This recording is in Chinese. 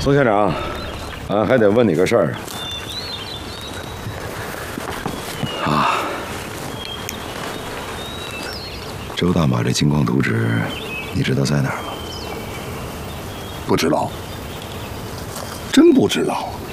宋县长，俺还得问你个事儿啊。周大马这金矿图纸，你知道在哪儿吗？ 不知道，真不知道。